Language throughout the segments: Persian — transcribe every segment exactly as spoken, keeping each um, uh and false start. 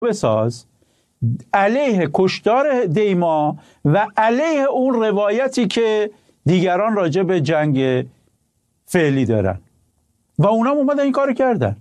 بساز علیه کشتار دیما و علیه اون روایتی که دیگران راجع به جنگ فعلی دارن و اونا اومدن این کارو کردن.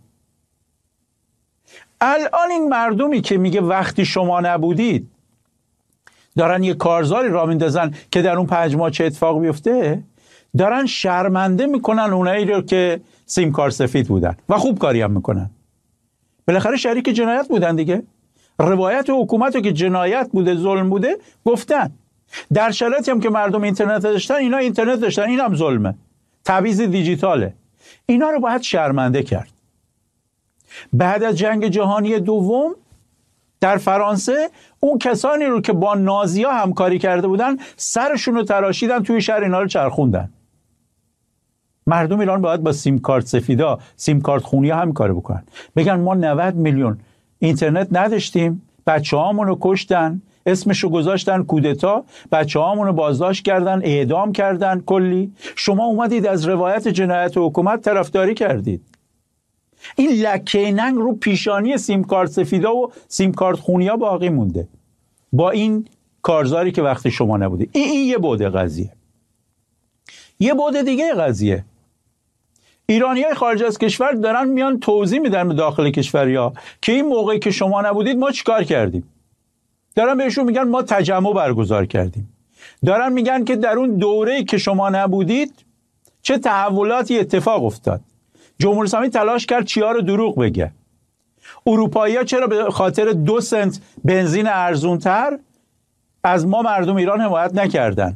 الان این مردمی که میگه وقتی شما نبودید دارن یه کارزاری را میندازن که در اون پنج ماه چه اتفاق بیفته، دارن شرمنده میکنن اونایی رو که سیم کارت سفید بودن و خوب کاری هم میکنن. بالاخره شریک جنایت بودن دیگه. روایت حکومت رو که جنایت بوده، ظلم بوده گفتن. در شرایطی هم که مردم اینترنت داشتن، اینا اینترنت داشتن، این هم ظلمه، تبعیض دیجیتاله. اینا رو باید شرمنده کرد. بعد از جنگ جهانی دوم در فرانسه اون کسانی رو که با نازی‌ها همکاری کرده بودن سرشون رو تراشیدن، توی شهر اینا رو چرخوندن. مردم ایران باید با سیم کارت سفیدا، سیم کارت خونی همکاری بکنن، بگن ما نود میلیون اینترنت نداشتیم، بچه‌هامون رو کشتن، اسمشو گذاشتن کودتا، بچه‌هامون رو بازداشت کردن، اعدام کردن کلی. شما اومدید از روایت جنایت حکومت طرفداری کردید. این لکه ننگ رو پیشانی سیم کارت سفیدا و سیم کارت خونیا باقی مونده با این کارزاری که وقتی شما نبوده. این, این یه بعد قضیه. یه بعد دیگه قضیه، ایرانیای خارج از کشور دارن میان توضیح میدن به داخل کشوریا که این موقعی که شما نبودید ما چیکار کردیم. دارن بهشون میگن ما تجمع برگزار کردیم. دارن میگن که در اون دوره‌ای که شما نبودید چه تحولاتی اتفاق افتاد. جمهوری اسلامی تلاش کرد چیا رو دروغ بگه. اروپایی‌ها چرا به خاطر دو سنت بنزین ارزونتر از ما مردم ایران حمایت نکردن.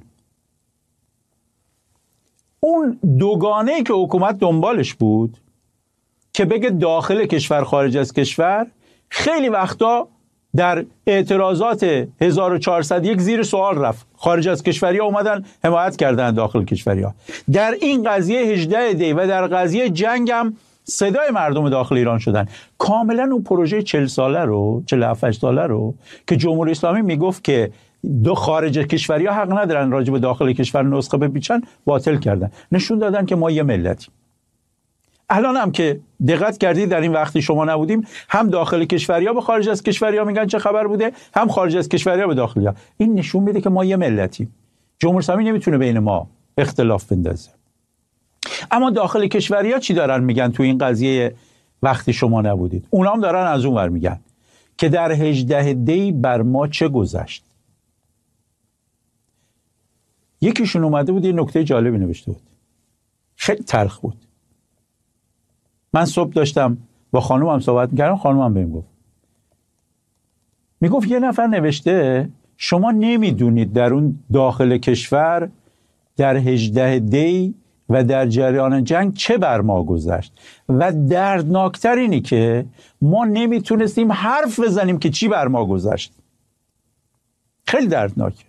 اون دوگانه‌ای که حکومت دنبالش بود که بگه داخل کشور خارج از کشور، خیلی وقتا در اعتراضات هزار و چهارصد و یک زیر سوال رفت. خارج از کشوری ها اومدن حمایت کردن داخل کشوری ها. در این قضیه هجده دی و در قضیه جنگ هم صدای مردم داخل ایران شدن. کاملا اون پروژه چهل ساله رو، چهل و هفت ساله رو که جمهوری اسلامی میگفت که دو خارج کشوری ها حق ندارن راجع به داخل کشور نسخه بپیچن، باطل کردن. نشون دادن که ما یه ملتیم. الان هم که دقت کردید در این وقتی شما نبودیم، هم داخل کشوریا به خارج از کشوریا میگن چه خبر بوده، هم خارج از کشوریا به داخلیا. این نشون میده که ما یه ملتیم. جمهوری اسلامی نمیتونه بین ما اختلاف بندازه. اما داخل کشوریا چی دارن میگن تو این قضیه وقتی شما نبودید؟ اونا هم دارن از اون ور میگن که در هجده دی بر ما چه گذشت. یکیشون اومده بود یه نکته جالبی نوشته بود، خیلی تلخ بود. من صبح داشتم با خانومم صحبت میکردم، خانومم بهم گفت، میگفت یه نفر نوشته شما نمیدونید در اون داخل کشور در هجده دی و در جریان جنگ چه بر ما گذشت و دردناکتر اینی که ما نمیتونستیم حرف بزنیم که چی بر ما گذشت. خیلی دردناکه.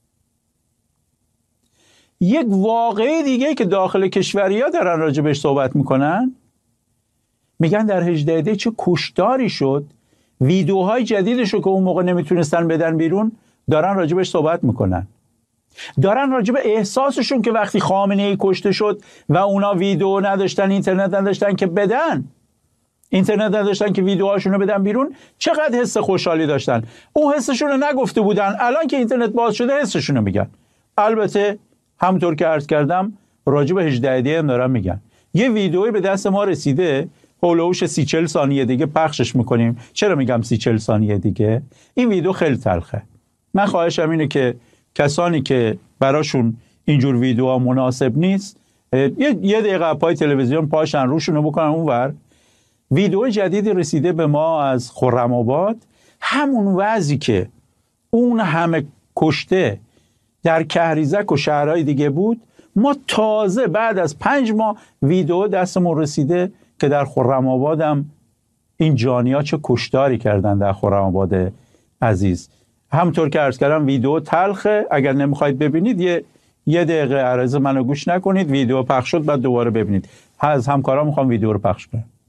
یک واقعه دیگه که داخل کشوریا دارن راجع بهش صحبت میکنن، میگن در هجده دی چه کشتاری شد. ویدیوهای جدیدشو که اون موقع نمیتونستن بدن بیرون دارن راجع بهش صحبت میکنن. دارن راجع به احساسشون که وقتی خامنه‌ای کشته شد و اونا ویدیو نداشتن، اینترنت نداشتن که بدن، اینترنت نداشتن که ویدیوهاشون رو بدن بیرون، چقدر حس خوشحالی داشتن. اون حسشون رو نگفته بودن، الان که اینترنت باز شده حسشون رو میگن. البته همونطور که عرض کردم راجع به هجده دی هم دارن میگن. یه ویدیویی به دست ما رسیده، هولوش سی چل ثانیه دیگه پخشش میکنیم. چرا میگم سی چل ثانیه دیگه؟ این ویدیو خیلی تلخه. من خواهشم اینه که کسانی که براشون اینجور ویدیوها مناسب نیست، یه, یه دقیقه پای تلویزیون پاشن روشونو بکنن اونور. ویدیو جدیدی رسیده به ما از خرم‌آباد، همون وضعی که اون همه کشته در کهریزک و شهرهای دیگه بود، ما تازه بعد از پنج ماه ویدیو دستمون رسیده که در خرم‌آباد هم این جانیا چه کشتاری کردن در خرم‌آباد عزیز. همونطور که عرض کردم ویدیو تلخه. اگر نمیخواید ببینید یه یه دقیقه عرض منو گوش نکنید، ویدیو پخش شد بعد دوباره ببینید. از همکارام میخوام ویدیو رو پخش کنم.